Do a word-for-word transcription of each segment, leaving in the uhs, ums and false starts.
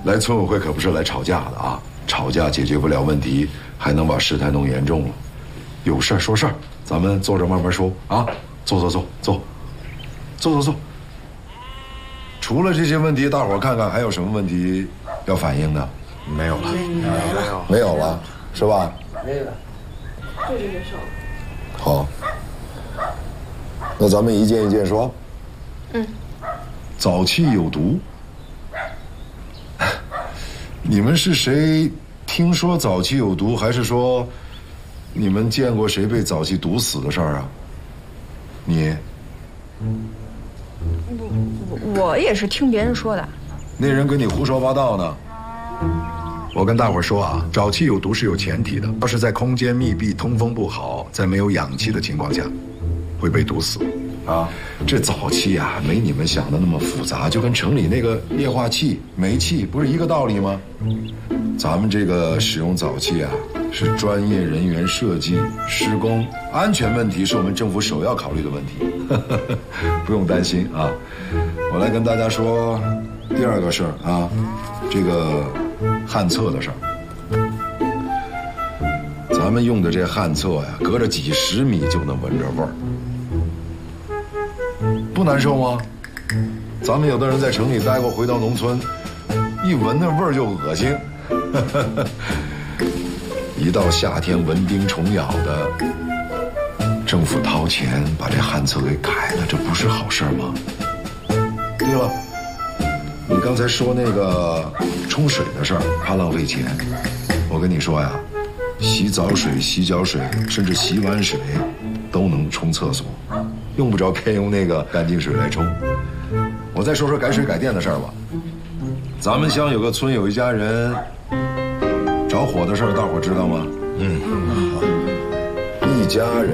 来村委会可不是来吵架的啊！吵架解决不了问题，还能把事态弄严重了。有事儿说事儿，咱们坐着慢慢说啊！坐坐坐坐，坐坐坐。除了这些问题，大伙儿看看还有什么问题要反映的？ 没有了， 没有， 没有了，是吧？ 没有了，就这个事儿。 好，那咱们一件一件说。 嗯。 早期有毒。你们是谁听说早期有毒，还是说你们见过谁被早期毒死的事儿啊？你？ 我我也是听别人说的。 那人跟你胡说八道呢。 我跟大伙儿说啊，早期有毒是有前提的，要是在空间密闭、通风不好，在没有氧气的情况下，会被毒死。 啊，这早期啊，没你们想的那么复杂，就跟城里那个液化气、煤气不是一个道理吗？咱们这个使用早期啊，是专业人员设计、施工，安全问题是我们政府首要考虑的问题，不用担心啊。我来跟大家说第二个事儿啊，这个旱厕的事儿。咱们用的这旱厕呀，隔着几十米就能闻着味儿。不难受吗？咱们有的人在城里待过，回到农村，一闻那味儿就恶心。一到夏天蚊叮虫咬的，政府掏钱把这旱厕给改了，这不是好事吗？对了，你刚才说那个冲水的事儿，怕浪费钱。我跟你说呀，洗澡水、洗脚水，甚至洗碗水，都能冲厕所。用不着偏用那个干净水来冲。我再说说改水改电的事儿吧。咱们乡有个村有一家人着火的事儿，大伙知道吗？嗯，一家人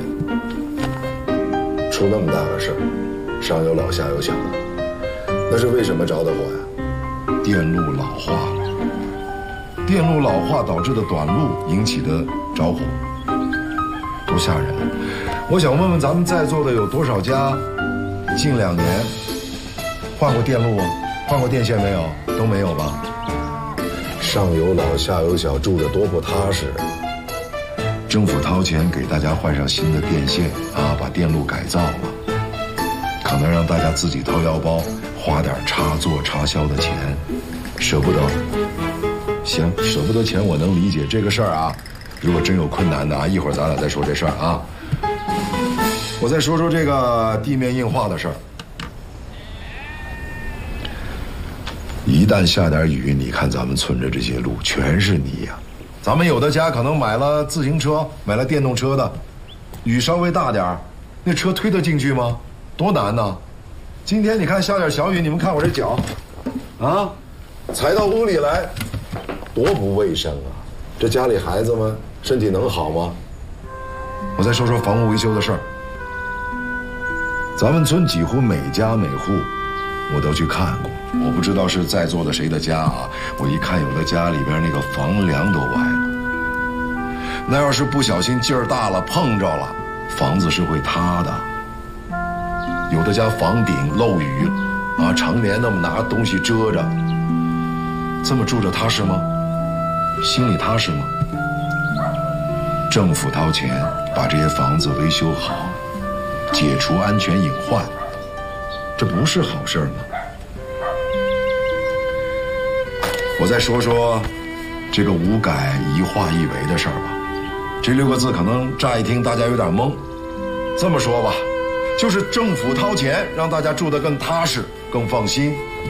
出那么大个事儿，上有老下有小的，那是为什么着的火呀？电路老化了，电路老化导致的短路引起的着火，多吓人啊！我想问问咱们在座的有多少家近两年换过电路啊？换过电线没有？都没有吧？上有老下有小，住着多不踏实。政府掏钱给大家换上新的电线啊，把电路改造了，可能让大家自己掏腰包花点插座插销的钱，舍不得。行，舍不得钱我能理解这个事儿啊。如果真有困难的啊，一会儿咱俩再说这事儿啊。我再说说这个地面硬化的事儿。一旦下点雨，你看咱们村的这些路全是泥呀。咱们有的家可能买了自行车，买了电动车的，雨稍微大点那车推得进去吗？多难呢！今天你看下点小雨，你们看我这脚，啊，踩到屋里来，多不卫生啊！这家里孩子们身体能好吗？我再说说房屋维修的事儿。咱们村几乎每家每户我都去看过，我不知道是在座的谁的家啊，我一看有的家里边那个房梁都歪了，那要是不小心劲儿大了碰着了，房子是会塌的。有的家房顶漏雨啊，常年那么拿东西遮着，这么住着踏实吗？心里踏实吗？政府掏钱把这些房子维修好，解除安全隐患，这不是好事吗？我再说说这个五改一化一维的事儿吧。这六个字可能乍一听大家有点懵，这么说吧，就是政府掏钱让大家住得更踏实更放心。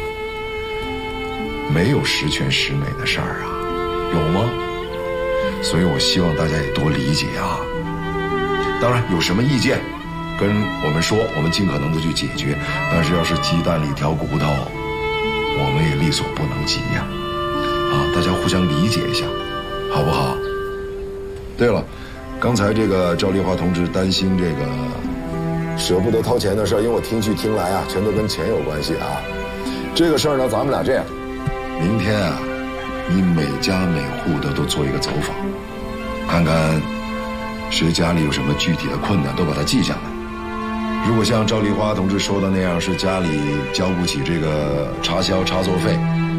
没有十全十美的事儿啊，有吗？所以我希望大家也多理解啊。当然有什么意见跟我们说，我们尽可能的去解决，但是要是鸡蛋里挑骨头，我们也力所不能及呀。啊，大家互相理解一下，好不好？对了，刚才这个赵丽华同志担心这个舍不得掏钱的事儿，因为我听去听来啊，全都跟钱有关系啊。这个事儿呢，咱们俩这样，明天啊，你每家每户的都做一个走访，看看谁家里有什么具体的困难，都把它记下来。如果像赵丽华同志说的那样，是家里交不起这个插销插座费，